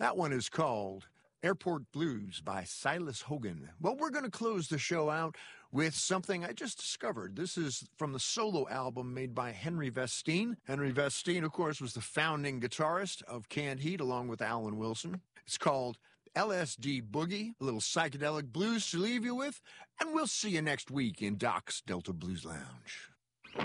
That one is called Airport Blues by Silas Hogan. Well, we're going to close the show out with something I just discovered. This is from the solo album made by Henry Vestine. Henry Vestine, of course, was the founding guitarist of Canned Heat along with Alan Wilson. It's called LSD Boogie, a little psychedelic blues to leave you with, and we'll see you next week in Doc's Delta Blues Lounge.